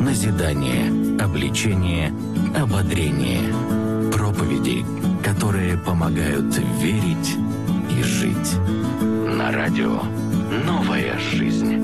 назидание, обличение, ободрение. Проповеди, которые помогают верить и жить. На радио «Новая жизнь».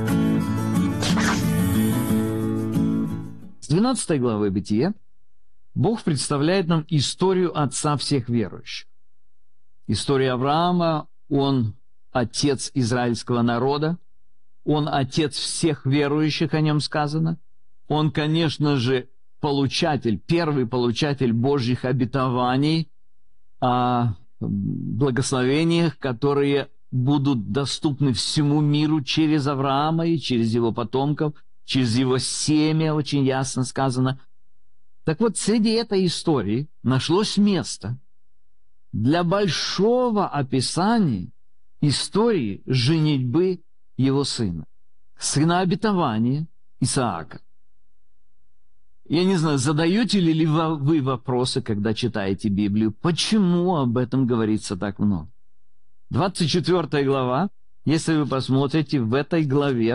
С 12 главы Бытия Бог представляет нам историю отца всех верующих. История Авраама, он отец израильского народа, он отец всех верующих, о нем сказано. Он, конечно же, первый получатель Божьих обетований о благословениях, которые будут доступны всему миру через Авраама и через его потомков, через его семя, очень ясно сказано. Так вот, среди этой истории нашлось место для большого описания истории женитьбы его сына обетования Исаака. Я не знаю, задаете ли вы вопросы, когда читаете Библию, почему об этом говорится так много? 24 глава, если вы посмотрите, в этой главе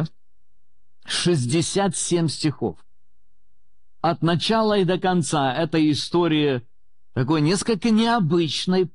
67 стихов. От начала и до конца эта история такой несколько необычной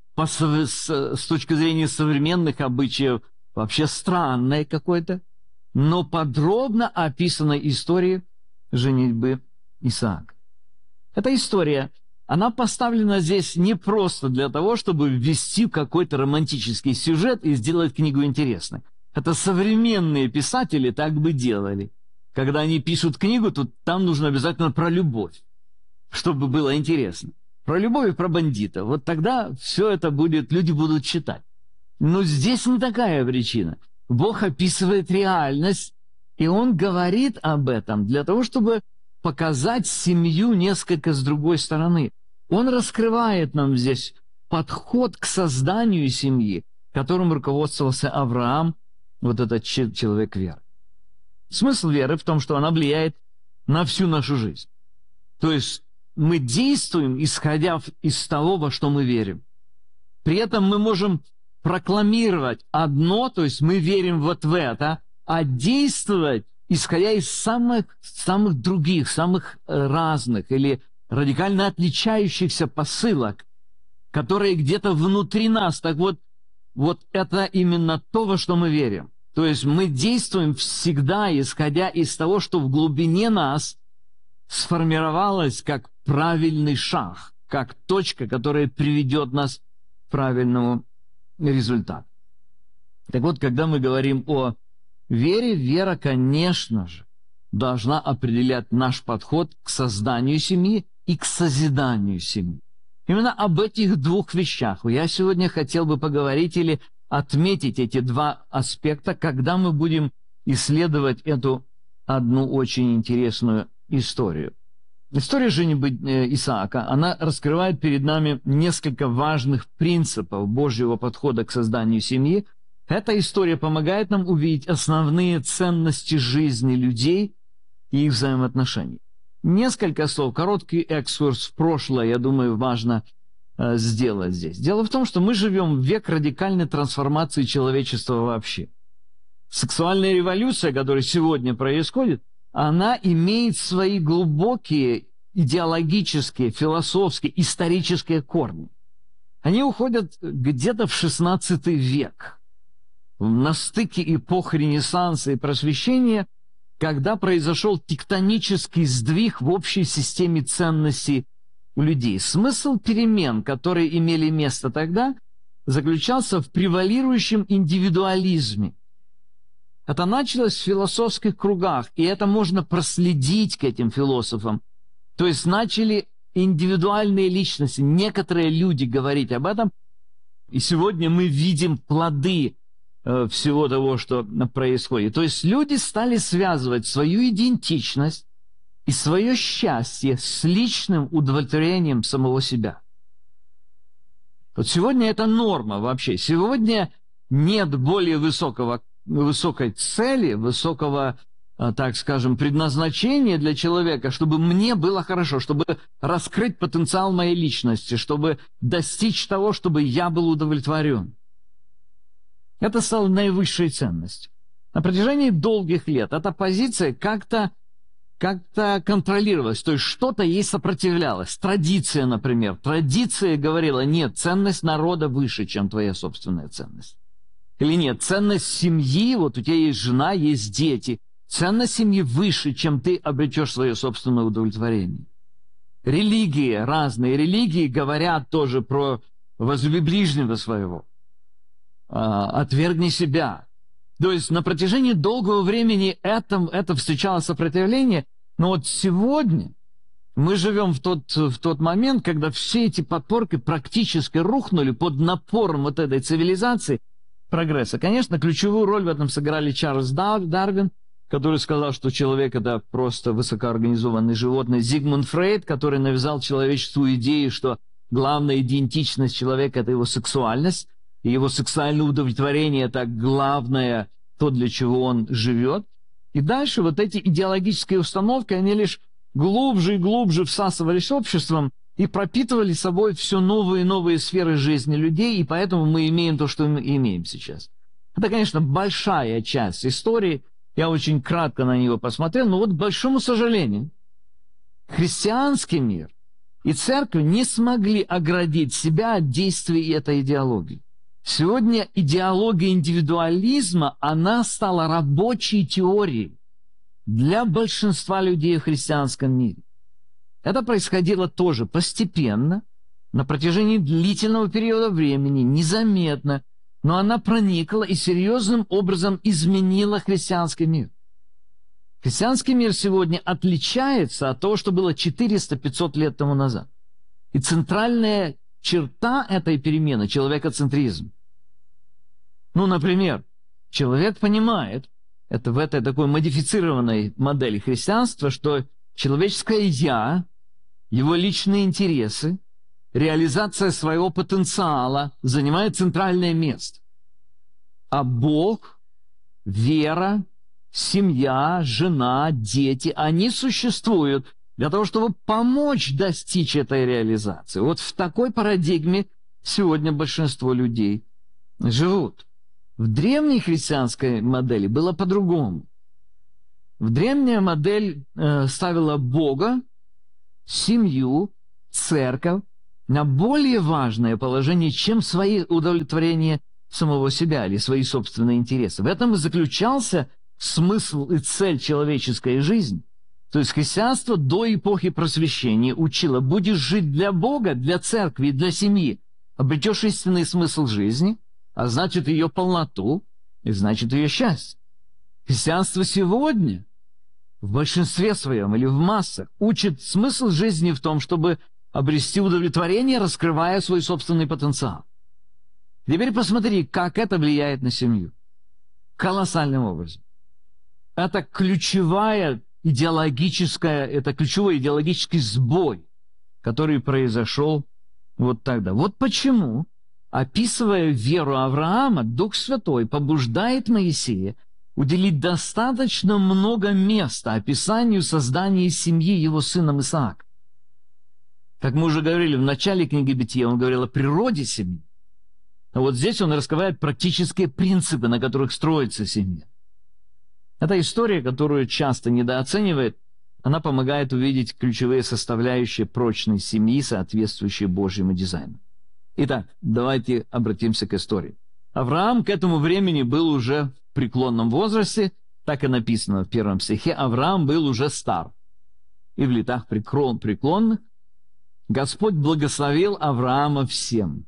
с точки зрения современных обычаев, вообще странная какой-то, но подробно описанной истории женитьбы Исаака. Эта история, она поставлена здесь не просто для того, чтобы ввести в какой-то романтический сюжет и сделать книгу интересной. Это современные писатели так бы делали. Когда они пишут книгу, то там нужно обязательно про любовь, чтобы было интересно. Про любовь и про бандитов. Вот тогда все это люди будут читать. Но здесь не такая причина. Бог описывает реальность, и Он говорит об этом для того, чтобы показать семью несколько с другой стороны. Он раскрывает нам здесь подход к созданию семьи, которым руководствовался Авраам, вот этот человек веры. Смысл веры в том, что она влияет на всю нашу жизнь. То есть мы действуем, исходя из того, во что мы верим. При этом мы можем прокламировать одно, то есть мы верим вот в это, а действовать, исходя из самых других, самых разных или радикально отличающихся посылок, которые где-то внутри нас. Так вот это именно то, во что мы верим. То есть мы действуем всегда, исходя из того, что в глубине нас сформировалось как правильный шаг, как точка, которая приведет нас к правильному результату. Так вот, когда мы говорим о вере, вера, конечно же, должна определять наш подход к созданию семьи и к созиданию семьи. Именно об этих двух вещах я сегодня хотел бы поговорить или отметить эти два аспекта, когда мы будем исследовать эту одну очень интересную историю. История женитьбы Исаака, она раскрывает перед нами несколько важных принципов Божьего подхода к созданию семьи. Эта история помогает нам увидеть основные ценности жизни людей и их взаимоотношений. Несколько слов, короткий экскурс в прошлое, я думаю, важно сделать здесь. Дело в том, что мы живем в век радикальной трансформации человечества вообще. Сексуальная революция, которая сегодня происходит, она имеет свои глубокие идеологические, философские, исторические корни. Они уходят где-то в XVI век, на стыке эпох Ренессанса и Просвещения, когда произошел тектонический сдвиг в общей системе ценностей у людей. Смысл перемен, которые имели место тогда, заключался в превалирующем индивидуализме. Это началось в философских кругах, и это можно проследить к этим философам. То есть начали индивидуальные личности, некоторые люди говорить об этом, и сегодня мы видим плоды всего того, что происходит. То есть люди стали связывать свою идентичность и свое счастье с личным удовлетворением самого себя. Вот сегодня это норма вообще. Сегодня нет более высокой цели, высокого, так скажем, предназначения для человека, чтобы мне было хорошо, чтобы раскрыть потенциал моей личности, чтобы достичь того, чтобы я был удовлетворен. Это стало наивысшей ценностью. На протяжении долгих лет эта позиция как-то как-то контролировалось. То есть что-то ей сопротивлялось. Традиция, например. Традиция говорила: нет, ценность народа выше, чем твоя собственная ценность. Или нет, ценность семьи, вот у тебя есть жена, есть дети. Ценность семьи выше, чем ты обретешь свое собственное удовлетворение. Религии, разные религии говорят тоже про возлюби ближнего своего. Отвергни себя. То есть на протяжении долгого времени это встречало сопротивление. Но вот сегодня мы живем в тот момент, когда все эти подпорки практически рухнули под напором вот этой цивилизации, прогресса. Конечно, ключевую роль в этом сыграли Чарльз Дарвин, который сказал, что человек — это просто высокоорганизованное животное. Зигмунд Фрейд, который навязал человечеству идею, что главная идентичность человека — это его сексуальность, и его сексуальное удовлетворение — это главное, то, для чего он живет. И дальше вот эти идеологические установки, они лишь глубже и глубже всасывались обществом и пропитывали собой все новые и новые сферы жизни людей, и поэтому мы имеем то, что мы имеем сейчас. Это, конечно, большая часть истории, я очень кратко на него посмотрел, но вот, к большому сожалению, христианский мир и церковь не смогли оградить себя от действий этой идеологии. Сегодня идеология индивидуализма, она стала рабочей теорией для большинства людей в христианском мире. Это происходило тоже постепенно, на протяжении длительного периода времени, незаметно, но она проникла и серьезным образом изменила христианский мир. Христианский мир сегодня отличается от того, что было 400-500 лет тому назад. И центральная черта этой перемены — человекоцентризм. Ну, например, человек понимает, это в этой такой модифицированной модели христианства, что человеческое «я», его личные интересы, реализация своего потенциала занимает центральное место. А Бог, вера, семья, жена, дети, они существуют для того, чтобы помочь достичь этой реализации. Вот в такой парадигме сегодня большинство людей живут. В древней христианской модели было по-другому. Древняя модель ставила Бога, семью, церковь на более важное положение, чем свои удовлетворения самого себя или свои собственные интересы. В этом и заключался смысл и цель человеческой жизни. То есть христианство до эпохи Просвещения учило: будешь жить для Бога, для церкви и для семьи, обретешь истинный смысл жизни, а значит ее полноту, и значит ее счастье. Христианство сегодня в большинстве своем или в массах учит смысл жизни в том, чтобы обрести удовлетворение, раскрывая свой собственный потенциал. Теперь посмотри, как это влияет на семью. Колоссальным образом. Это ключевой идеологический сбой, который произошел вот тогда. Вот почему, описывая веру Авраама, Дух Святой побуждает Моисея уделить достаточно много места описанию создания семьи его сыном Исаака. Как мы уже говорили в начале книги Бытия, он говорил о природе семьи. А вот здесь он раскрывает практические принципы, на которых строится семья. Эта история, которую часто недооценивает, она помогает увидеть ключевые составляющие прочной семьи, соответствующие Божьему дизайну. Итак, давайте обратимся к истории. Авраам к этому времени был уже в преклонном возрасте, так и написано в 1 стихе, Авраам был уже стар. И в летах преклонных Господь благословил Авраама всем.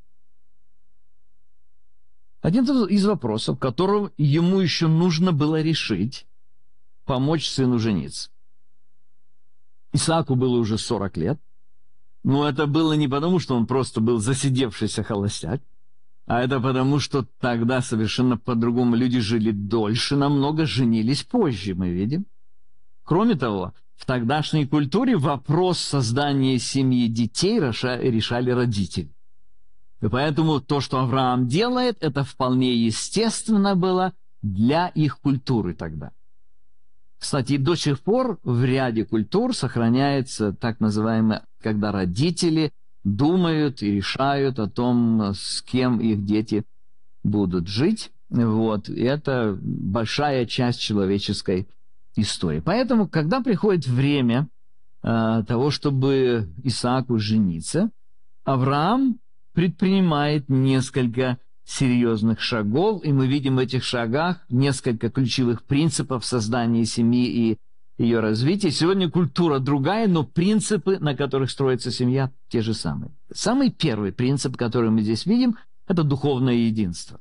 Один из вопросов, который ему еще нужно было решить, помочь сыну жениться. Исааку было уже 40 лет, но это было не потому, что он просто был засидевшийся холостяк, а это потому, что тогда совершенно по-другому люди жили дольше, намного женились позже, мы видим. Кроме того, в тогдашней культуре вопрос создания семьи детей решали родители. И поэтому то, что Авраам делает, это вполне естественно было для их культуры тогда. Кстати, до сих пор в ряде культур сохраняется так называемое, когда родители думают и решают о том, с кем их дети будут жить. Вот. И это большая часть человеческой истории. Поэтому, когда приходит время того, чтобы Исааку жениться, Авраам предпринимает несколько серьезных шагов, и мы видим в этих шагах несколько ключевых принципов создания семьи и ее развития. Сегодня культура другая, но принципы, на которых строится семья, те же самые. Самый первый принцип, который мы здесь видим, это духовное единство.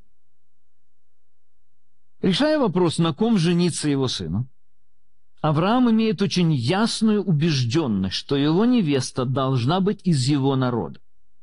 Решая вопрос, на ком жениться его сыну, Авраам имеет очень ясную убежденность, что его невеста должна быть из его народа.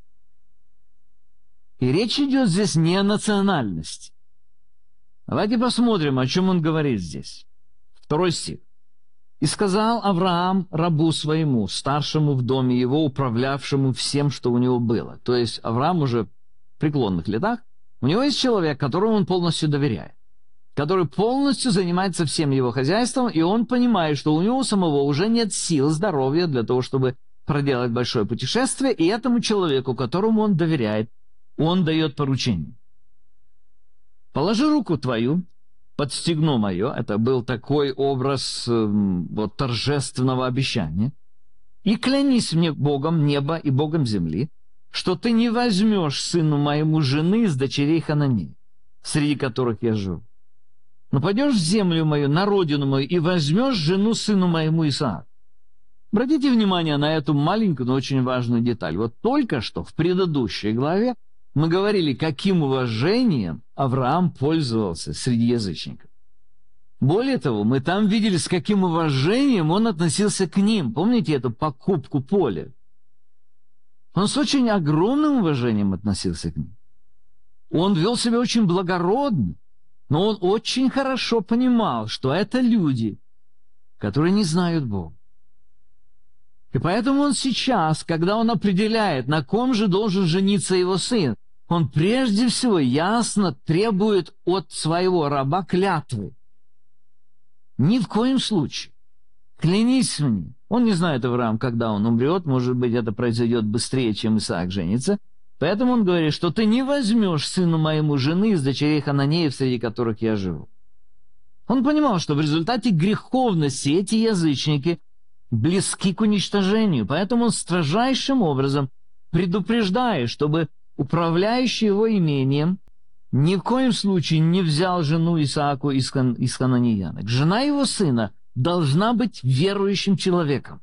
И речь идет здесь не о национальности. Давайте посмотрим, о чем он говорит здесь. 2 стих. «И сказал Авраам рабу своему, старшему в доме его, управлявшему всем, что у него было». То есть Авраам уже в преклонных летах. У него есть человек, которому он полностью доверяет, который полностью занимается всем его хозяйством, и он понимает, что у него самого уже нет сил, здоровья для того, чтобы проделать большое путешествие, и этому человеку, которому он доверяет, он дает поручение. «Положи руку твою под стегно мое», это был такой образ торжественного обещания, «и клянись мне Богом неба и Богом земли, что ты не возьмешь сыну моему жены из дочерей Хананеи, среди которых я живу. Но пойдешь в землю мою, на родину мою, и возьмешь жену сыну моему Исааку». Обратите внимание на эту маленькую, но очень важную деталь. Вот только что в предыдущей главе мы говорили, каким уважением Авраам пользовался среди язычников. Более того, мы там видели, с каким уважением он относился к ним. Помните эту покупку поля? Он с очень огромным уважением относился к ним. Он вел себя очень благородно, но он очень хорошо понимал, что это люди, которые не знают Бога. И поэтому он сейчас, когда он определяет, на ком же должен жениться его сын, он прежде всего ясно требует от своего раба клятвы. Ни в коем случае. Клянись мне. Он не знает, Авраам, когда он умрет, может быть, это произойдет быстрее, чем Исаак женится. Поэтому он говорит, что ты не возьмешь сыну моему жены из дочерей Хананеев, среди которых я живу. Он понимал, что в результате греховности эти язычники близки к уничтожению, поэтому он строжайшим образом предупреждает, чтобы управляющий его имением ни в коем случае не взял жену Исааку из хананеянок. Жена его сына должна быть верующим человеком.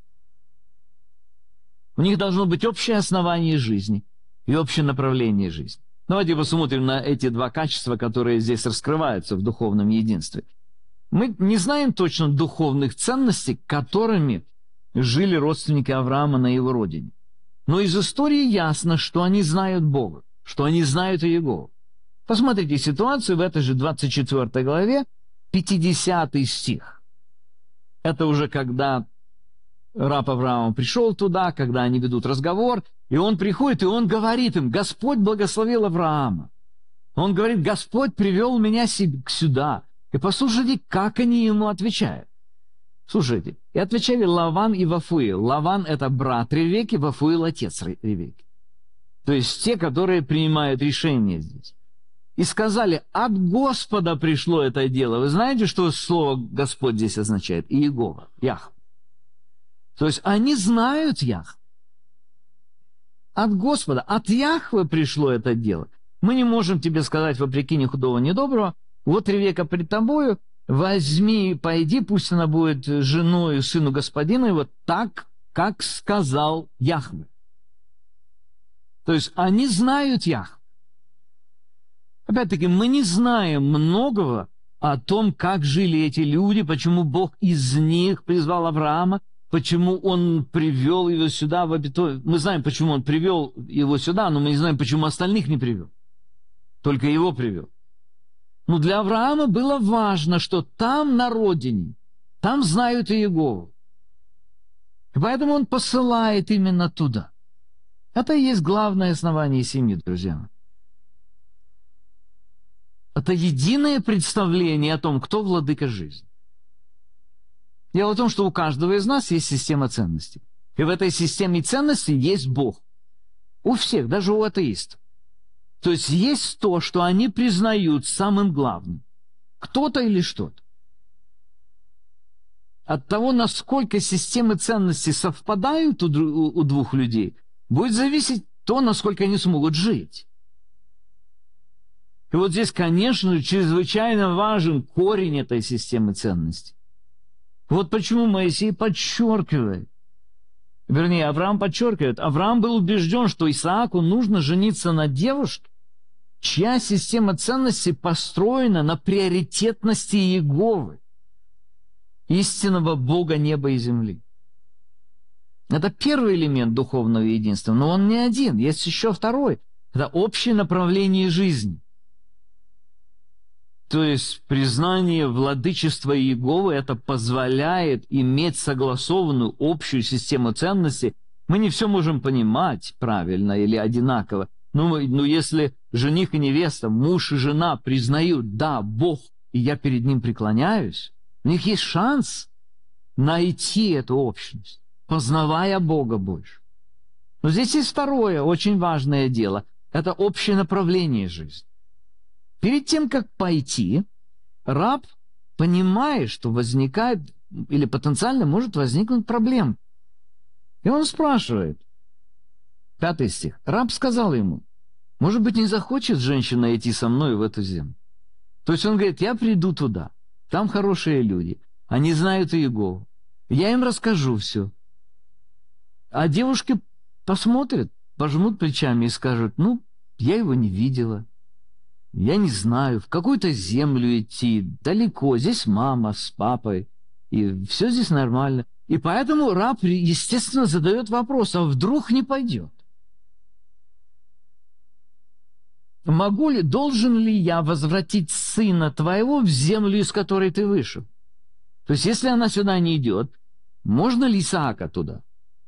У них должно быть общее основание жизни и общее направление жизни. Давайте посмотрим на эти два качества, которые здесь раскрываются в духовном единстве. Мы не знаем точно духовных ценностей, которыми жили родственники Авраама на его родине. Но из истории ясно, что они знают Бога, что они знают Иегову. Посмотрите ситуацию в этой же 24 главе, 50 стих. Это уже когда раб Авраама пришел туда, когда они ведут разговор, и он приходит, и он говорит им: «Господь благословил Авраама». Он говорит: «Господь привел меня сюда». И послушайте, как они ему отвечают. Слушайте, и отвечали Лаван и Вафуил. Лаван — это брат Ревекки, Вафуил — отец Ревекки. То есть те, которые принимают решение здесь. И сказали: от Господа пришло это дело. Вы знаете, что слово «Господь» здесь означает? Иегова, Яхве. То есть они знают Яхве. От Господа, от Яхве пришло это дело. Мы не можем тебе сказать, вопреки ни худого, ни доброго: вот Ревекка пред тобою, возьми, пойди, пусть она будет женою сыну господина его, так, как сказал Яхве. То есть они знают Яхве. Опять-таки, мы не знаем многого о том, как жили эти люди, почему Бог из них призвал Авраама, почему Он привел его сюда в обетованное. Мы знаем, почему Он привел его сюда, но мы не знаем, почему остальных не привел. Только его привел. Но для Авраама было важно, что там, на родине, там знают Иегову. И поэтому он посылает именно туда. Это и есть главное основание семьи, друзья. Это единое представление о том, кто владыка жизни. Дело в том, что у каждого из нас есть система ценностей. И в этой системе ценностей есть Бог. У всех, даже у атеистов. То есть есть то, что они признают самым главным. Кто-то или что-то. от того, насколько системы ценностей совпадают у двух людей, будет зависеть то, насколько они смогут жить. И вот здесь, конечно, чрезвычайно важен корень этой системы ценностей. Вот почему Моисей подчеркивает, вернее, Авраам подчеркивает, Авраам был убежден, что Исааку нужно жениться на девушке, чья система ценностей построена на приоритетности Иеговы, истинного Бога неба и земли. Это первый элемент духовного единства, но он не один, есть еще второй. Это общее направление жизни. То есть признание владычества Иеговы это позволяет иметь согласованную общую систему ценностей. Мы не все можем понимать правильно или одинаково, но если жених и невеста, муж и жена признают, да, Бог, и я перед ним преклоняюсь, у них есть шанс найти эту общность, познавая Бога больше. Но здесь есть второе очень важное дело. Это общее направление жизни. Перед тем, как пойти, раб понимает, что возникает или потенциально может возникнуть проблема. И он спрашивает, 5 стих, раб сказал ему, может быть, не захочет женщина идти со мной в эту землю? То есть он говорит, я приду туда, там хорошие люди, они знают Иегову, я им расскажу все. А девушки посмотрят, пожмут плечами и скажут, я его не видела. Я не знаю, в какую-то землю идти, далеко, здесь мама с папой, и все здесь нормально. И поэтому раб, естественно, задает вопрос, а вдруг не пойдет? Должен ли я возвратить сына твоего в землю, из которой ты вышел? То есть, если она сюда не идет, можно ли Исаака туда?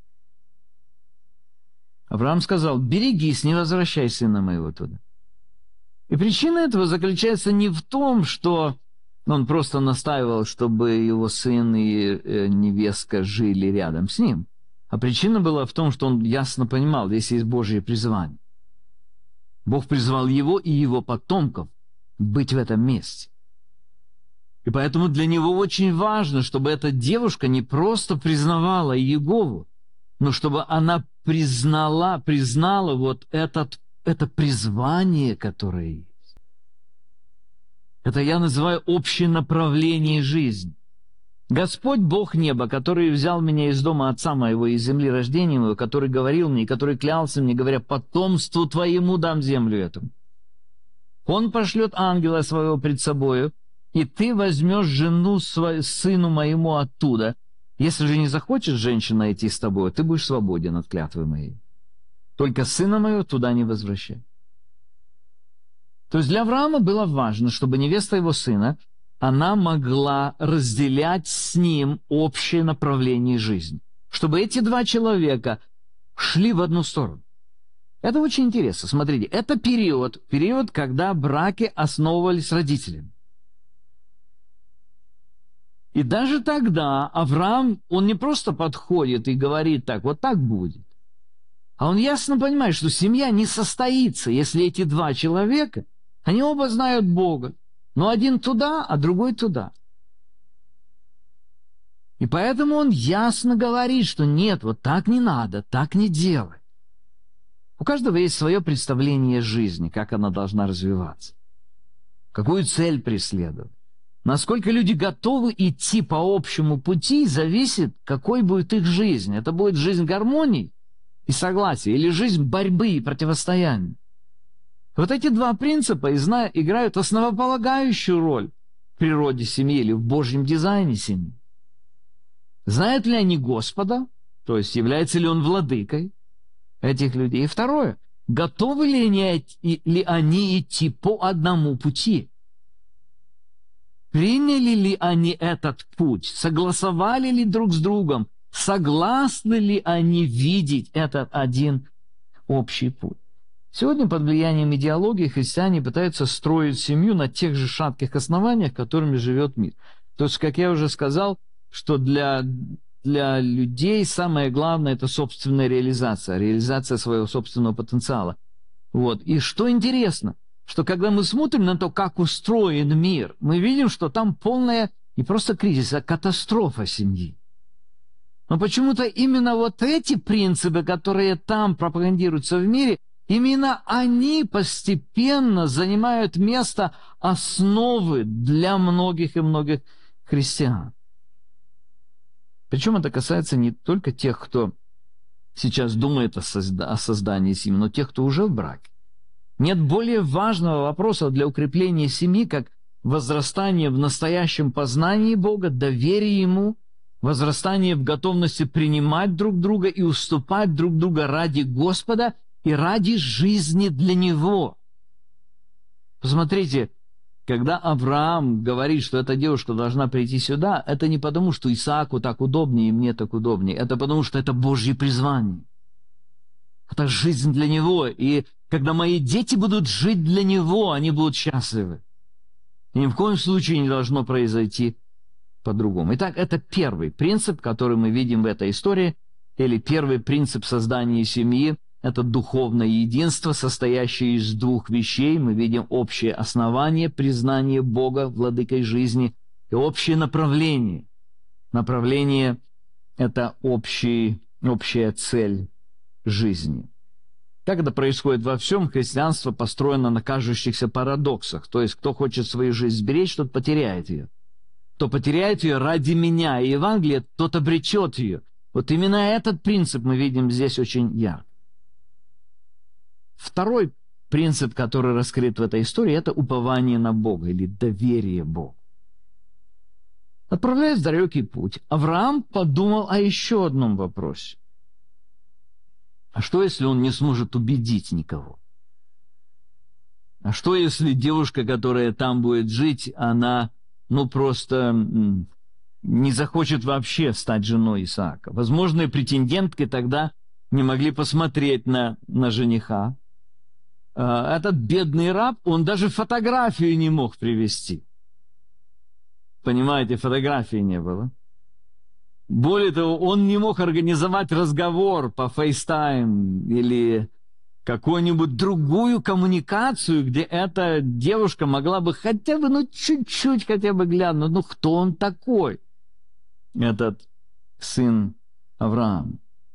Авраам сказал, берегись, не возвращай сына моего туда. И причина этого заключается не в том, что он просто настаивал, чтобы его сын и невестка жили рядом с ним, а причина была в том, что он ясно понимал, здесь есть Божье призвание. Бог призвал его и его потомков быть в этом месте. И поэтому для него очень важно, чтобы эта девушка не просто признавала Иегову, но чтобы она признала вот это призвание, которое есть. Это я называю общее направление жизни. Господь Бог неба, который взял меня из дома отца моего, из земли рождения моего, который говорил мне, который клялся мне, говоря, потомству твоему дам землю эту. Он пошлет ангела своего пред собою, и ты возьмешь жену сыну моему оттуда. Если же не захочешь женщина идти с тобой, ты будешь свободен от клятвы моей. Только сына моего туда не возвращай. То есть для Авраама было важно, чтобы невеста его сына, она могла разделять с ним общее направление жизни. Чтобы эти два человека шли в одну сторону. Это очень интересно. Смотрите, это период, когда браки основывались родителями. И даже тогда Авраам, он не просто подходит и говорит так, вот так будет. А он ясно понимает, что семья не состоится, если эти два человека, они оба знают Бога, но один туда, а другой туда. И поэтому он ясно говорит, что нет, вот так не надо, так не делай. У каждого есть свое представление жизни, как она должна развиваться, какую цель преследовать. Насколько люди готовы идти по общему пути, зависит, какой будет их жизнь. Это будет жизнь гармонии и согласия, или жизнь борьбы и противостояния. Вот эти два принципа играют основополагающую роль в природе семьи или в Божьем дизайне семьи. Знают ли они Господа, то есть является ли Он владыкой этих людей? И второе, готовы ли они идти по одному пути? Приняли ли они этот путь? Согласовали ли друг с другом? Согласны ли они видеть этот один общий путь? Сегодня под влиянием идеологии христиане пытаются строить семью на тех же шатких основаниях, которыми живет мир. То есть, как я уже сказал, что для людей самое главное – это собственная реализация своего собственного потенциала. Вот. И что интересно, что когда мы смотрим на то, как устроен мир, мы видим, что там полная не просто кризис, а катастрофа семьи. Но почему-то именно вот эти принципы, которые там пропагандируются в мире, именно они постепенно занимают место основы для многих и многих христиан. Причем это касается не только тех, кто сейчас думает о создании семьи, но тех, кто уже в браке. Нет более важного вопроса для укрепления семьи, как возрастание в настоящем познании Бога, доверие Ему, возрастание в готовности принимать друг друга и уступать друг друга ради Господа и ради жизни для Него. Посмотрите, когда Авраам говорит, что эта девушка должна прийти сюда, это не потому, что Исааку так удобнее и мне так удобнее, это потому, что это Божье призвание. Это жизнь для Него, и когда мои дети будут жить для Него, они будут счастливы. И ни в коем случае не должно произойти по-другому. Итак, это первый принцип, который мы видим в этой истории, или первый принцип создания семьи – это духовное единство, состоящее из двух вещей. Мы видим общее основание, признание Бога владыкой жизни, и общее направление. Направление – это общая цель жизни. Как это происходит во всем, христианство построено на кажущихся парадоксах. То есть, кто хочет свою жизнь сберечь, тот потеряет ее. Кто потеряет ее ради меня и Евангелия, тот обречет ее. Вот именно этот принцип мы видим здесь очень ярко. Второй принцип, который раскрыт в этой истории, это упование на Бога или доверие Богу. Отправляясь в далекий путь, Авраам подумал о еще одном вопросе. А что, если он не сможет убедить никого? А что, если девушка, которая там будет жить, она, просто не захочет вообще стать женой Исаака? Возможные претендентки тогда не могли посмотреть на жениха. Этот бедный раб, он даже фотографию не мог привезти. Понимаете, фотографии не было. Более того, он не мог организовать разговор по FaceTime или какую-нибудь другую коммуникацию, где эта девушка могла бы хотя бы, чуть-чуть хотя бы глянуть, кто он такой, этот сын Авраама.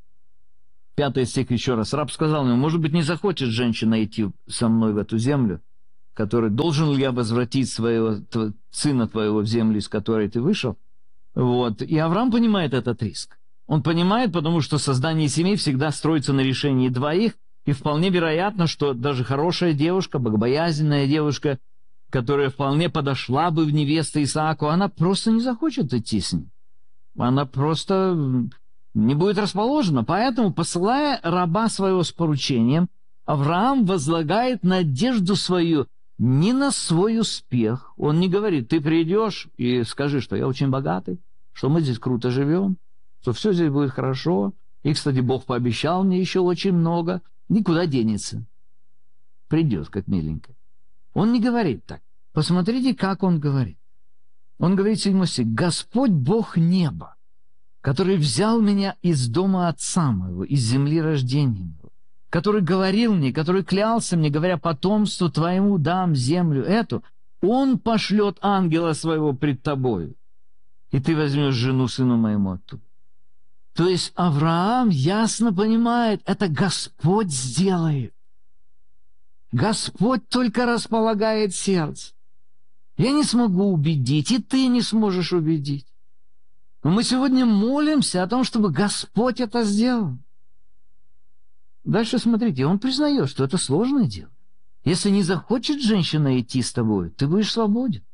5 стих еще раз. Раб сказал ему: может быть, не захочет женщина идти со мной в эту землю, который должен ли я возвратить сына твоего в землю, из которой ты вышел? И Авраам понимает этот риск. Он понимает, потому что создание семьи всегда строится на решении двоих, и вполне вероятно, что даже хорошая девушка, богобоязненная девушка, которая вполне подошла бы в невесты Исааку, она просто не захочет идти с ним. Она просто не будет расположена. Поэтому, посылая раба своего с поручением, Авраам возлагает надежду свою не на свой успех. Он не говорит: ты придешь и скажи, что я очень богатый, что мы здесь круто живем, что все здесь будет хорошо. И, кстати, Бог пообещал мне еще очень много. Никуда денется. Придет, как миленько. Он не говорит так. Посмотрите, как он говорит. Он говорит в 7 стихе: «Господь Бог неба, который взял меня из дома отца моего, из земли рождения моего, который говорил мне, который клялся мне, говоря: потомству твоему дам землю эту, он пошлет ангела своего пред тобою, и ты возьмешь жену сыну моему оттуда». То есть Авраам ясно понимает, это Господь сделает. Господь только располагает сердце. Я не смогу убедить, и ты не сможешь убедить. Но мы сегодня молимся о том, чтобы Господь это сделал. Дальше смотрите, он признает, что это сложное дело. Если не захочет женщина идти с тобой, ты будешь свободен.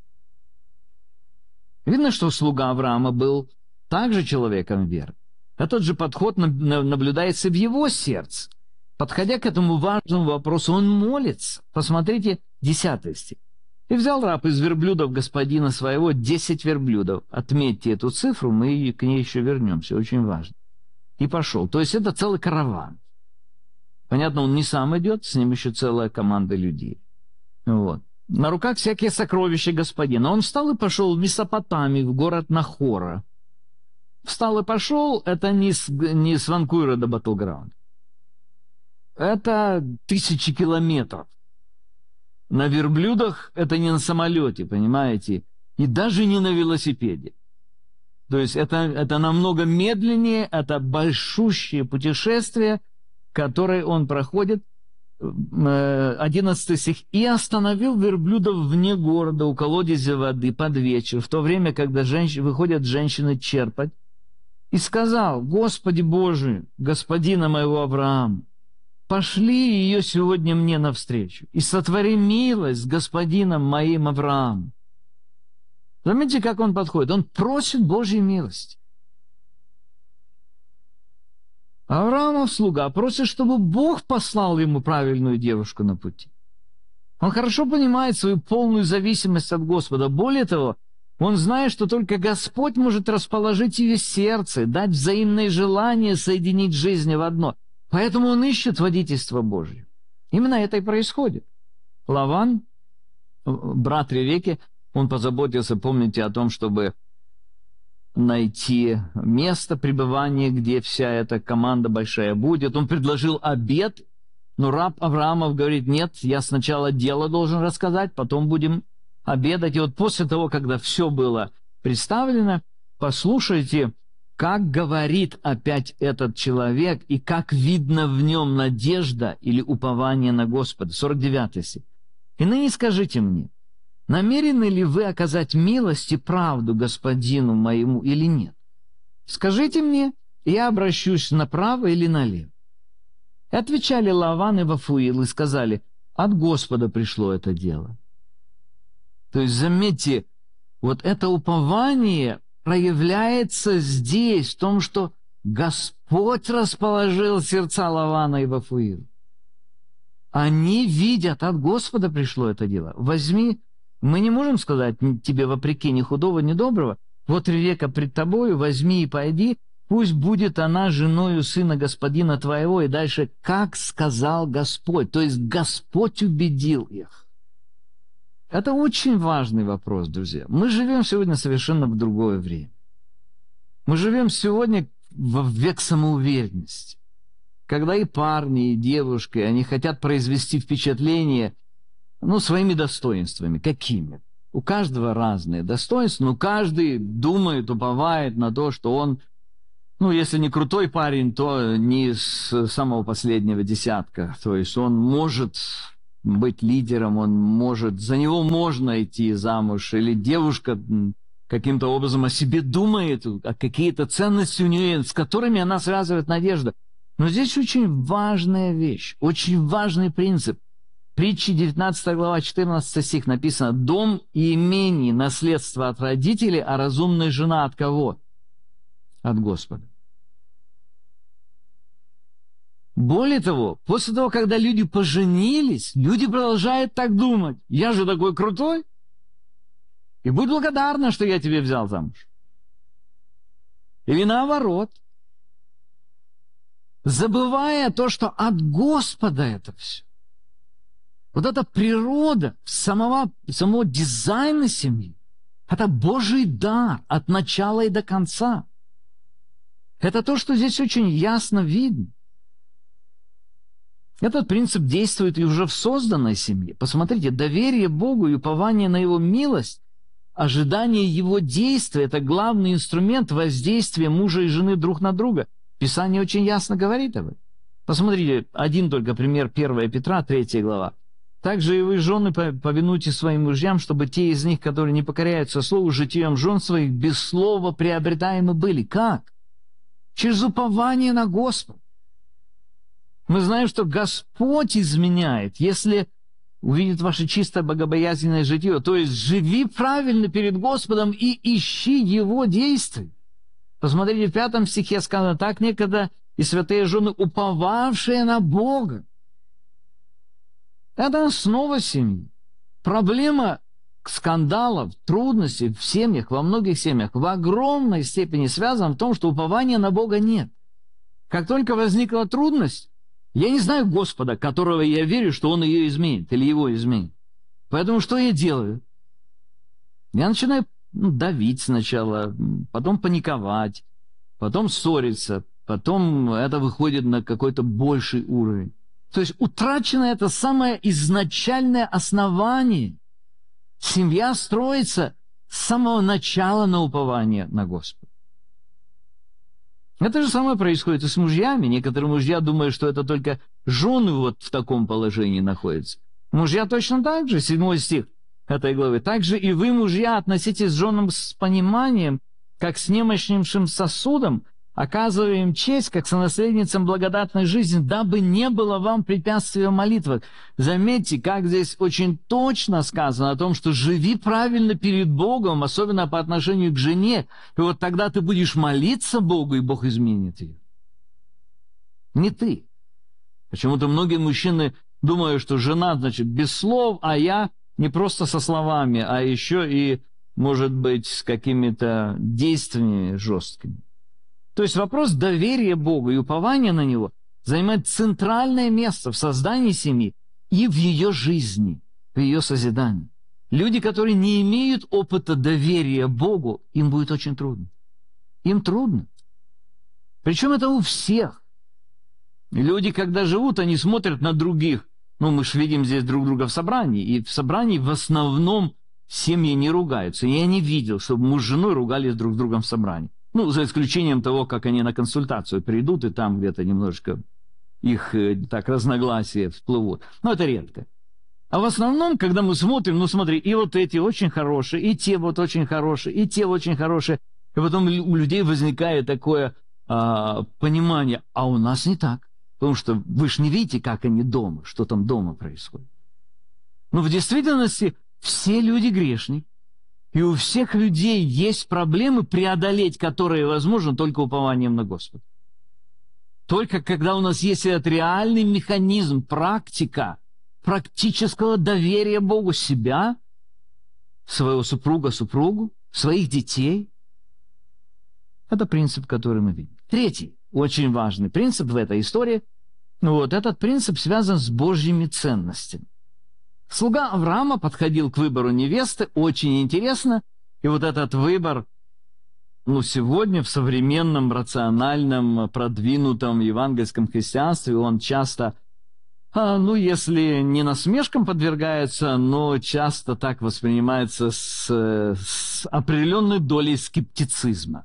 Видно, что слуга Авраама был также человеком веры. Этот же подход наблюдается в его сердце. Подходя к этому важному вопросу, он молится. Посмотрите, 10 стих. «И взял раб из верблюдов господина своего 10 верблюдов». Отметьте эту цифру, мы к ней еще вернемся, очень важно. «И пошел». То есть это целый караван. Понятно, он не сам идет, с ним еще целая команда людей. На руках всякие сокровища господина. Он встал и пошел в Месопотамию, в город Нахора. Встал и пошел — это не с Ванкувера до Батлграунда. Это 1000 километров. На верблюдах — это не на самолете, понимаете? и даже не на велосипеде. То есть это намного медленнее, это большущее путешествие, которое он проходит. 11 стих. «И остановил верблюдов вне города у колодезя воды под вечер, в то время, когда выходят женщины черпать, и сказал: Господи Боже, господина моего Авраама, пошли ее сегодня мне навстречу, и сотвори милость с господином моим Авраамом». Заметьте, как он подходит. Он просит Божьей милости. Авраамов слуга просит, чтобы Бог послал ему правильную девушку на пути. Он хорошо понимает свою полную зависимость от Господа. Более того, он знает, что только Господь может расположить ее сердце, дать взаимное желание соединить жизни в одно. Поэтому он ищет водительство Божье. Именно это и происходит. Лаван, брат Ревекки, он позаботился, помните, о том, чтобы найти место пребывания, где вся эта команда большая будет. Он предложил обед, но раб Авраамов говорит: нет, я сначала дело должен рассказать, потом будем обедать. И вот после того, когда все было представлено, послушайте, как говорит опять этот человек и как видно в нем надежда или упование на Господа. 49 стих. «И ныне скажите мне, намерены ли вы оказать милость и правду господину моему или нет? Скажите мне, и я обращусь направо или налево». И отвечали Лаван и Вафуил и сказали: от Господа пришло это дело. То есть, заметьте, вот это упование проявляется здесь, в том, что Господь расположил сердца Лавана и Вафуила. Они видят, от Господа пришло это дело. Возьми. Мы не можем сказать тебе вопреки ни худого, ни доброго: вот Ревекка пред тобою, возьми и пойди, пусть будет она женою сына господина твоего. И дальше, как сказал Господь. То есть Господь убедил их. Это очень важный вопрос, друзья. Мы живем сегодня совершенно в другое время. Мы живем сегодня в век самоуверенности, когда и парни, и девушки, они хотят произвести впечатление, своими достоинствами. Какими? У каждого разные достоинства, но каждый думает, уповает на то, что он, если не крутой парень, то не с самого последнего десятка. То есть он может быть лидером, за него можно идти замуж, или девушка каким-то образом о себе думает, а какие-то ценности у нее, с которыми она связывает надежду. Но здесь очень важная вещь, очень важный принцип. Притчи 19 глава, 14 стих написано: «Дом и имение, наследство от родителей, а разумная жена от кого? От Господа». Более того, после того, когда люди поженились, люди продолжают так думать: я же такой крутой, и будь благодарна, что я тебе взял замуж. Или наоборот, забывая то, что от Господа это все. Вот эта природа самого дизайна семьи, это Божий дар от начала и до конца. Это то, что здесь очень ясно видно. Этот принцип действует и уже в созданной семье. Посмотрите, доверие Богу и упование на Его милость, ожидание Его действия – это главный инструмент воздействия мужа и жены друг на друга. Писание очень ясно говорит об этом. Посмотрите, один только пример, 1 Петра, 3 глава. «Также и вы, жены, повинуйтесь своим мужьям, чтобы те из них, которые не покоряются слову, житием жен своих, без слова приобретаемы были». Как? Через упование на Господа. Мы знаем, что Господь изменяет, если увидит ваше чистое богобоязненное житие. То есть живи правильно перед Господом и ищи Его действий. Посмотрите, в 5 стихе сказано: «Так некогда и святые жены, уповавшие на Бога». Это основа семьи. Проблема скандалов, трудностей в семьях, во многих семьях, в огромной степени связана в том, что упования на Бога нет. Как только возникла трудность, я не знаю Господа, которого я верю, что Он ее изменит или его изменит. Поэтому что я делаю? Я начинаю давить сначала, потом паниковать, потом ссориться, потом это выходит на какой-то больший уровень. То есть утрачено это самое изначальное основание. Семья строится с самого начала на упование на Господа. Это же самое происходит и с мужьями. Некоторые мужья думают, что это только жены вот в таком положении находятся. Мужья точно так же, 7 стих этой главы. «Также и вы, мужья, относитесь к женам с пониманием, как с немощнейшим сосудом, оказывая им честь, как сонаследницам благодатной жизни, дабы не было вам препятствия в молитвах». Заметьте, как здесь очень точно сказано о том, что живи правильно перед Богом, особенно по отношению к жене, и вот тогда ты будешь молиться Богу, и Бог изменит ее. Не ты. Почему-то многие мужчины думают, что жена, значит, без слов, а я не просто со словами, а еще и, может быть, с какими-то действиями жесткими. То есть вопрос доверия Богу и упования на Него занимает центральное место в создании семьи и в ее жизни, в ее созидании. Люди, которые не имеют опыта доверия Богу, им будет очень трудно. Им трудно. Причем это у всех. Люди, когда живут, они смотрят на других. Ну, мы же видим здесь друг друга в собрании. И в собрании в основном семьи не ругаются. Я не видел, чтобы муж с женой ругались друг с другом в собрании. Ну, за исключением того, как они на консультацию придут, и там где-то немножко их так разногласия всплывут. Но это редко. А в основном, когда мы смотрим, ну смотри, и вот эти очень хорошие, и те вот очень хорошие, и те очень хорошие. И потом у людей возникает такое понимание, а у нас не так. Потому что вы же не видите, как они дома, что там дома происходит. Но в действительности все люди грешны. И у всех людей есть проблемы, преодолеть которые возможно только упованием на Господа. Только когда у нас есть этот реальный механизм, практика практического доверия Богу себя, своего супруга, супругу, своих детей. Это принцип, который мы видим. Третий, очень важный принцип в этой истории, вот этот принцип связан с Божьими ценностями. Слуга Авраама подходил к выбору невесты, очень интересно, и вот этот выбор, ну, сегодня в современном, рациональном, продвинутом евангельском христианстве он часто, ну, если не насмешкам подвергается, но часто так воспринимается с определенной долей скептицизма.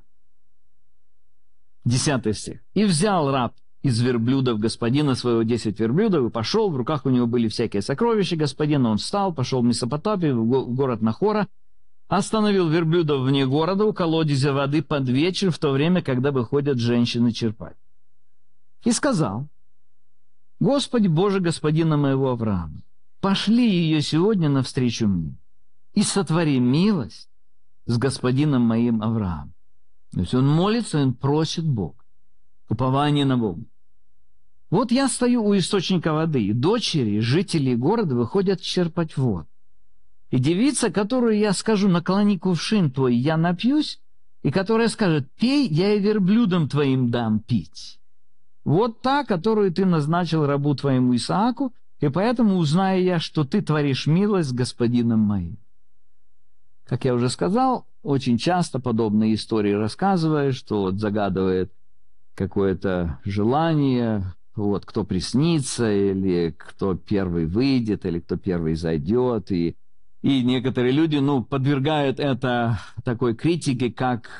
10 стих. «И взял раб из верблюдов господина своего 10 верблюдов и пошел, в руках у него были всякие сокровища господина, он встал, пошел в Месопотамию, в город Нахора, остановил верблюдов вне города у колодезя воды под вечер, в то время, когда выходят женщины черпать. И сказал: Господи Боже господина моего Авраама, пошли ее сегодня навстречу мне и сотвори милость с господином моим Авраамом». То есть он молится, он просит Бога, упование на Бога. «Вот я стою у источника воды, и дочери, жители города выходят черпать воду. И девица, которую я скажу, наклони кувшин твой, я напьюсь, и которая скажет, пей, я и верблюдам твоим дам пить. Вот та, которую ты назначил рабу твоему Исааку, и поэтому узнаю я, что ты творишь милость с господином моим». Как я уже сказал, очень часто подобные истории рассказывая, что вот загадывает какое-то желание, вот кто приснится, или кто первый выйдет, или кто первый зайдет, и некоторые люди, подвергают это такой критике, как,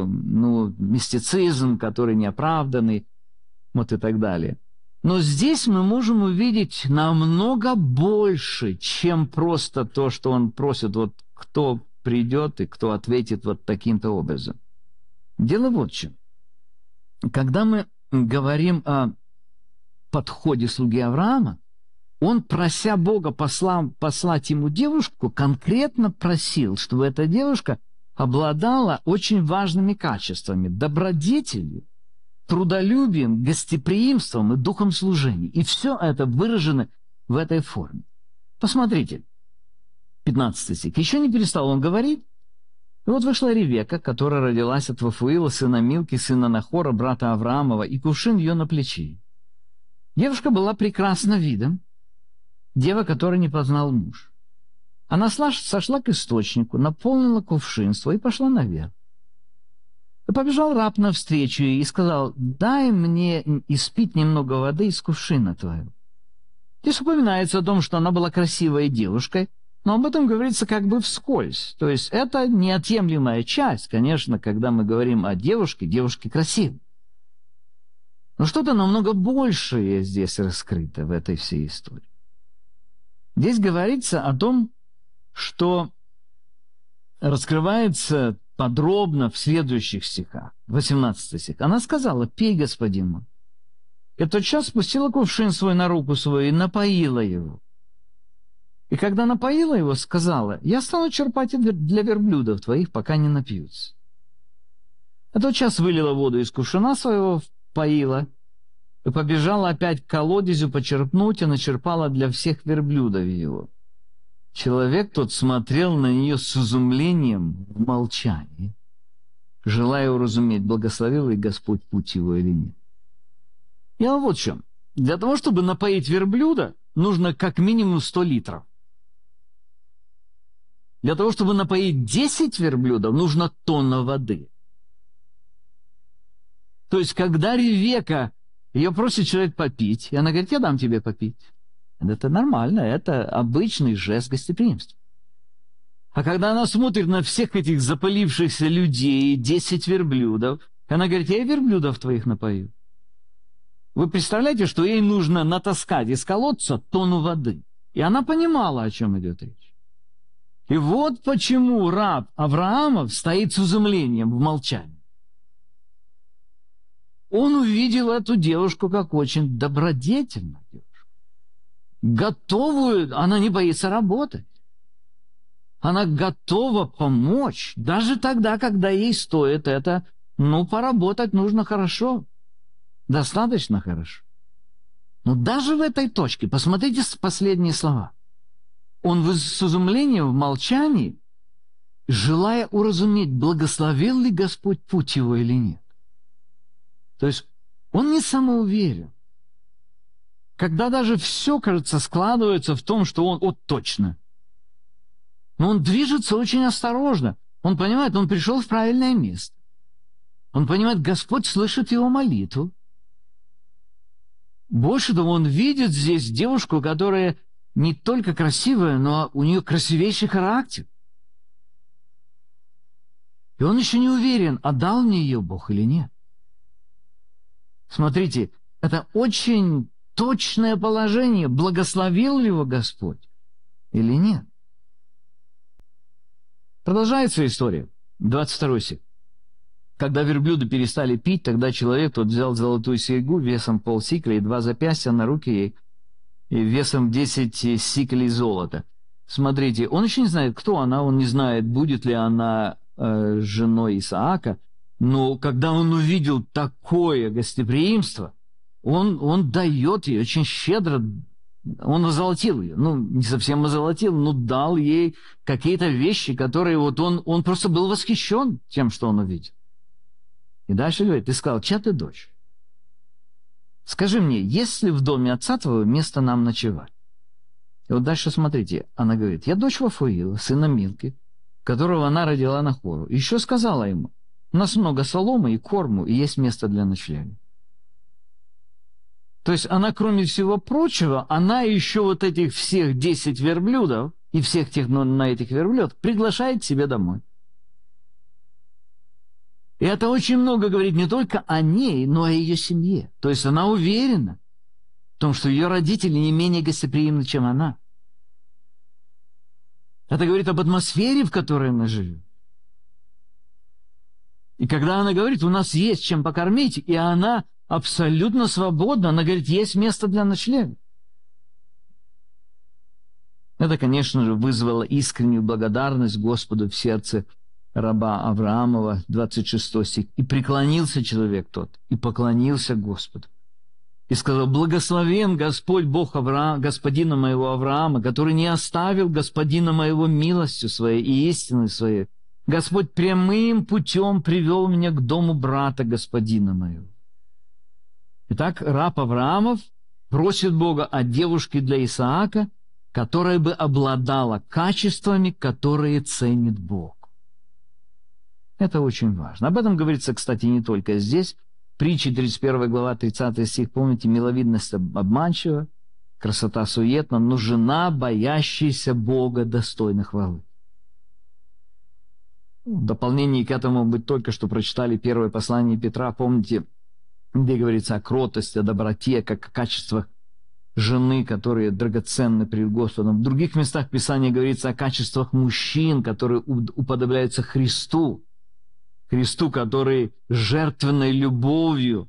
мистицизм, который неоправданный, вот и так далее. Но здесь мы можем увидеть намного больше, чем просто то, что он просит, вот кто придет и кто ответит вот таким-то образом. Дело вот в чем. Когда мы говорим о подходе слуги Авраама, он, прося Бога послать ему девушку, конкретно просил, чтобы эта девушка обладала очень важными качествами: добродетелью, трудолюбием, гостеприимством и духом служения. И все это выражено в этой форме. Посмотрите, 15 стих. «Еще не перестал он говорить, и вот вышла Ревека, которая родилась от Вафуила, сына Милки, сына Нахора, брата Авраамова, и кувшин ее на плече. Девушка была прекрасна видом, дева, которой не познал муж. Она сошла к источнику, наполнила кувшин свой и пошла наверх. И побежал раб навстречу ей и сказал: дай мне испить немного воды из кувшина твоего». Здесь упоминается о том, что она была красивой девушкой, Но об этом говорится как бы вскользь. То есть это неотъемлемая часть, конечно, когда мы говорим о девушке, девушке красивой. Но что-то намного большее здесь раскрыто в этой всей истории. Здесь говорится о том, что раскрывается подробно в следующих стихах, 18 стих. Она сказала: «Пей, господин мой». И тотчас спустила кувшин свой на руку свою и напоила его. И когда напоила его, сказала: «Я стану черпать для верблюдов твоих, пока не напьются». А тотчас вылила воду из кувшина своего, поила, и побежала опять к колодезю почерпнуть, и начерпала для всех верблюдов его. Человек тот смотрел на нее с изумлением в молчании, желая уразуметь, благословил ли Господь путь его или нет. Дело вот в чем. Для того, чтобы напоить верблюда, нужно как минимум 100 литров. Для того, чтобы напоить 10 верблюдов, нужно тонна воды. То есть, когда Ревекка, ее просит человек попить, и она говорит: «Я дам тебе попить». Это нормально, это обычный жест гостеприимства. А когда она смотрит на всех этих запалившихся людей, 10 верблюдов, она говорит: «Я и верблюдов твоих напою». Вы представляете, что ей нужно натаскать из колодца тонну воды. И она понимала, о чем идет речь. И вот почему раб Авраамов стоит с изумлением в молчании. Он увидел эту девушку как очень добродетельную девушку. Готовую, она не боится работать. Она готова помочь, даже тогда, когда ей стоит это, поработать нужно хорошо, достаточно хорошо. Но даже в этой точке, посмотрите последние слова. Он с изумлением в молчании, желая уразуметь, благословил ли Господь путь его или нет. То есть он не самоуверен. Когда даже все, кажется, складывается в том, что он точно. Но он движется очень осторожно. Он понимает, он пришел в правильное место. Он понимает, Господь слышит его молитву. Больше того, он видит здесь девушку, которая не только красивая, но у нее красивейший характер. И он еще не уверен, отдал мне ее Бог или нет. Смотрите, это очень точное положение, благословил ли его Господь или нет. Продолжается история, 22 стих. Когда верблюды перестали пить, тогда человек тот взял золотую серьгу весом полсикля и 2 запястья на руки ей, и весом 10 сиклей золота. Смотрите, он еще не знает, кто она, он не знает, будет ли она женой Исаака, но когда он увидел такое гостеприимство, он дает ей очень щедро, он озолотил ее, не совсем озолотил, но дал ей какие-то вещи, которые он просто был восхищен тем, что он увидел. И дальше говорит: ты сказал: чья ты дочь? Скажи мне, есть ли в доме отца твоего место нам ночевать? И вот дальше смотрите, она говорит: я дочь Вафуила, сына Милки, которого она родила Нахору. И еще сказала ему: у нас много соломы и корму, и есть место для ночлега. То есть она, кроме всего прочего, она еще вот этих всех 10 верблюдов и всех тех на этих верблюдах приглашает к себе домой. И это очень много говорит не только о ней, но и о ее семье. То есть она уверена в том, что ее родители не менее гостеприимны, чем она. Это говорит об атмосфере, в которой она живет. И когда она говорит: у нас есть чем покормить, и она абсолютно свободна, она говорит: есть место для ночлега. Это, конечно же, вызвало искреннюю благодарность Господу в сердце раба Авраамова, 26 стих. «И преклонился человек тот, и поклонился Господу. И сказал: благословен Господь Бог господина моего Авраама, который не оставил господина моего милостью своей и истиной своей. Господь прямым путем привел меня к дому брата господина моего». Итак, раб Авраамов просит Бога о девушке для Исаака, которая бы обладала качествами, которые ценит Бог. Это очень важно. Об этом говорится, кстати, не только здесь. Притчи 31 глава, 30 стих. Помните, миловидность обманчива, красота суетна, но жена, боящаяся Бога, достойна хвалы. В дополнение к этому мы только что прочитали первое послание Петра, помните, где говорится о кротости, о доброте, как о качествах жены, которые драгоценны перед Господом. В других местах Писания говорится о качествах мужчин, которые уподобляются Христу, который жертвенной любовью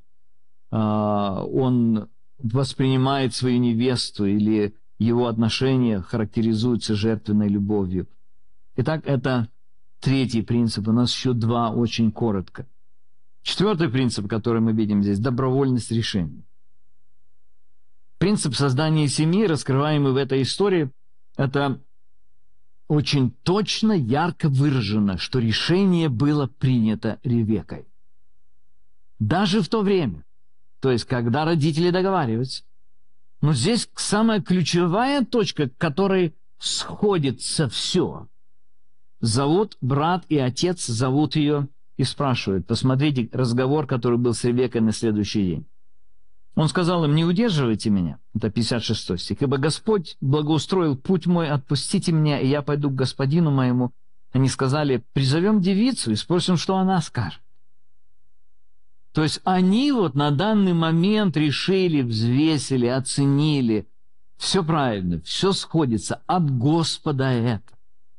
он воспринимает свою невесту, или его отношения характеризуются жертвенной любовью. Итак, это третий принцип. У нас еще два очень коротко. Четвертый принцип, который мы видим здесь, добровольность решения. Принцип создания семьи, раскрываемый в этой истории, это очень точно, ярко выражено, что решение было принято Ревеккой. Даже в то время, то есть когда родители договариваются. Но здесь самая ключевая точка, к которой сходится все. Зовут брат и отец, зовут ее и спрашивают. Посмотрите разговор, который был с Ревеккой на следующий день. Он сказал им: «Не удерживайте меня». Это 56 стих. «Ибо Господь благоустроил путь мой, отпустите меня, и я пойду к господину моему». Они сказали: «Призовем девицу и спросим, что она скажет». То есть они вот на данный момент решили, взвесили, оценили. Все правильно, все сходится. От Господа это.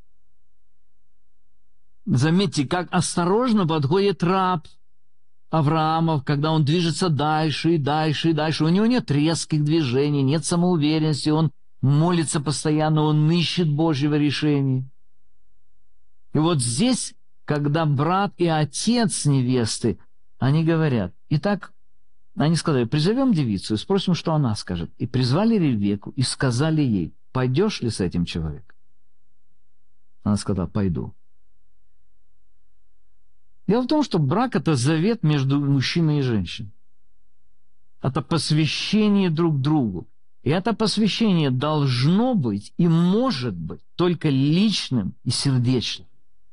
Заметьте, как осторожно подходит раб Авраамов, когда он движется дальше и дальше и дальше. У него нет резких движений, нет самоуверенности, он молится постоянно, он ищет Божьего решения. И вот здесь, когда брат и отец невесты, они говорят, итак, они сказали: «Призовем девицу и спросим, что она скажет». И призвали Ревекку и сказали ей: «Пойдешь ли с этим человеком?» Она сказала: «Пойду». Дело в том, что брак – это завет между мужчиной и женщиной. Это посвящение друг другу. И это посвящение должно быть и может быть только личным и сердечным.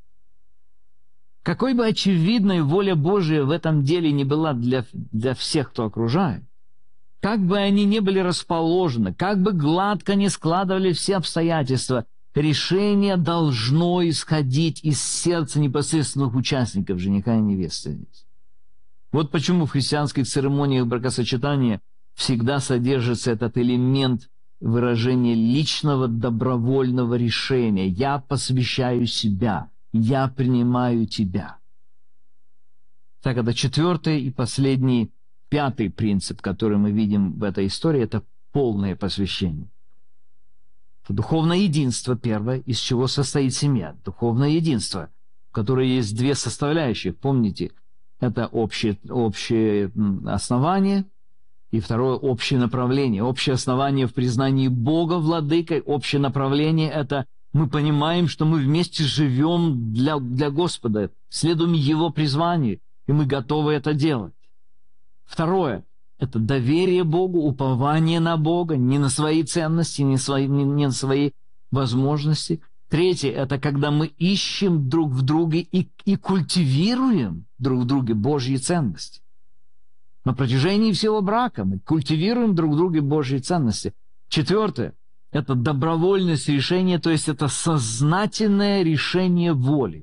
Какой бы очевидной воля Божия в этом деле не была для всех, кто окружает, как бы они ни были расположены, как бы гладко ни складывали все обстоятельства, решение должно исходить из сердца непосредственных участников, жениха и невесты здесь. Вот почему в христианских церемониях бракосочетания всегда содержится этот элемент выражения личного добровольного решения. «Я посвящаю себя, я принимаю тебя». Так, это четвертый и последний, пятый принцип, который мы видим в этой истории, это полное посвящение. Духовное единство первое, из чего состоит семья. Духовное единство, в которой есть две составляющие. Помните, это общее основание и второе – общее направление. Общее основание в признании Бога владыкой, общее направление – это мы понимаем, что мы вместе живем для Господа, следуем Его призванию, и мы готовы это делать. Второе – это доверие Богу, упование на Бога, не на свои ценности, не на свои возможности. Третье – это когда мы ищем друг в друге и культивируем друг в друге Божьи ценности. На протяжении всего брака мы культивируем друг в друге Божьи ценности. Четвертое – это добровольность решения, то есть это сознательное решение воли.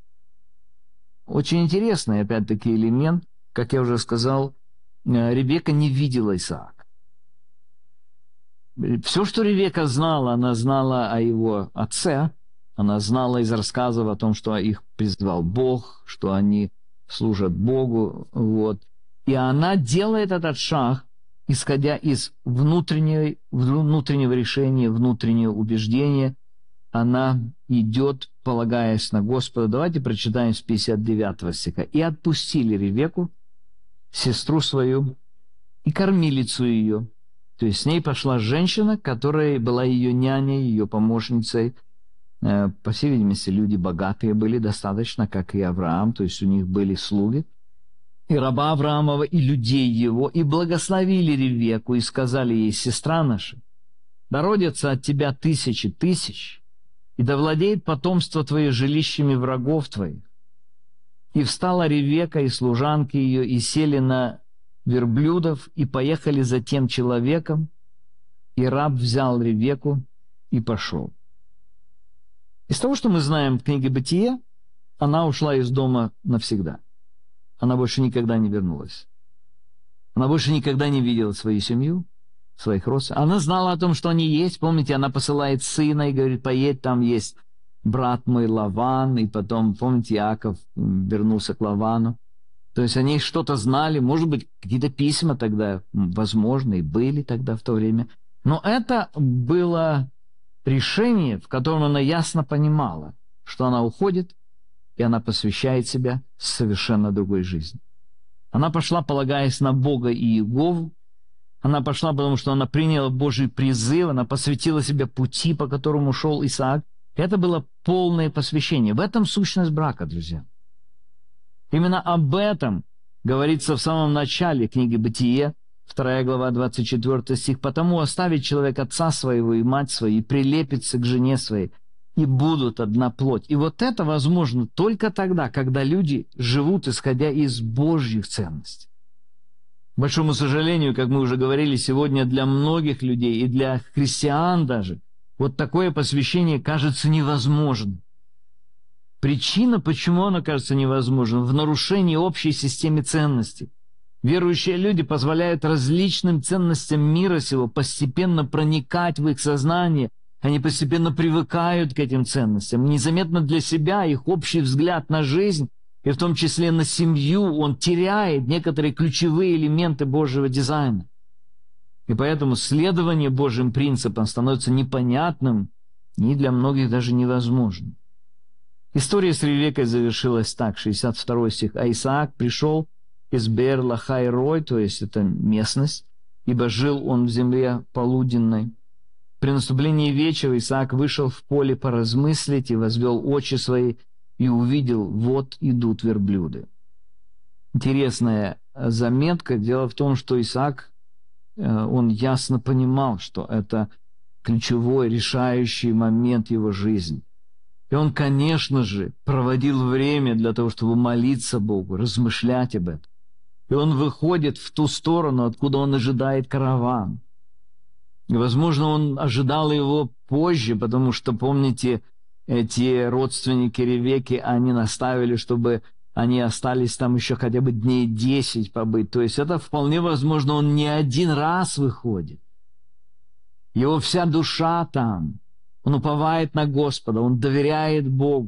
Очень интересный, опять-таки, элемент, как я уже сказал, Ревекка не видела Исаака. Все, что Ревекка знала, она знала о его отце, она знала из рассказов о том, что их призвал Бог, что они служат Богу. Вот. И она делает этот шаг, исходя из внутреннего решения, внутреннего убеждения. Она идет, полагаясь на Господа. Давайте прочитаем с 59 стиха. «И отпустили Ревекку, сестру свою, и кормилицу ее». То есть с ней пошла женщина, которая была ее няней, ее помощницей. По всей видимости, люди богатые были достаточно, как и Авраам, то есть у них были слуги. «И раба Авраамова, и людей его, и благословили Ревекку, и сказали ей: сестра наша, да родятся от тебя тысячи тысяч, и да владеет потомство твое жилищами врагов твоих. И встала Ревекка и служанки ее, и сели на верблюдов, и поехали за тем человеком, И раб взял Ревекку и пошел. Из того, что мы знаем в книге «Бытие», она ушла из дома навсегда. Она больше никогда не вернулась. Она больше никогда не видела свою семью, своих родственников. Она знала о том, что они есть. Помните, она посылает сына и говорит: поедь, там есть брат мой Лаван. И потом, помните, Иаков вернулся к Лавану. То есть они что-то знали, может быть, какие-то письма тогда, возможно, и были тогда в то время. Но это было решение, в котором она ясно понимала, что она уходит, и она посвящает себя совершенно другой жизни. Она пошла, полагаясь на Бога и Иегову. Она пошла, потому что она приняла Божий призыв, она посвятила себя пути, по которому шел Исаак. Это было полное посвящение. В этом сущность брака, друзья. Именно об этом говорится в самом начале книги «Бытие», 2 глава, 24 стих. «Потому оставит человек отца своего и мать свою, и прилепится к жене своей, и будут одна плоть». И вот это возможно только тогда, когда люди живут, исходя из Божьих ценностей. К большому сожалению, как мы уже говорили сегодня, для многих людей и для христиан даже, вот такое посвящение кажется невозможным. Причина, почему оно кажется невозможным, в нарушении общей системы ценностей. Верующие люди позволяют различным ценностям мира сего постепенно проникать в их сознание. Они постепенно привыкают к этим ценностям. Незаметно для себя их общий взгляд на жизнь, и в том числе на семью, он теряет некоторые ключевые элементы Божьего дизайна. И поэтому следование Божьим принципам становится непонятным и для многих даже невозможным. История с Ревеккой завершилась так, 62 стих. «А Исаак пришел из Беэр-Лахай-Рой», то есть это местность, «ибо жил он в земле полуденной. При наступлении вечера Исаак вышел в поле поразмыслить и возвел очи свои, и увидел, вот идут верблюды». Интересная заметка. Дело в том, что Исаак, он ясно понимал, что это ключевой, решающий момент его жизни. И он, конечно же, проводил время для того, чтобы молиться Богу, размышлять об этом. И он выходит в ту сторону, откуда он ожидает караван. И, возможно, он ожидал его позже, потому что, помните, эти родственники Ревекки, они наставили, чтобы они остались там еще хотя бы дней 10 побыть. То есть это вполне возможно, он не один раз выходит. Его вся душа там. Он уповает на Господа, он доверяет Богу.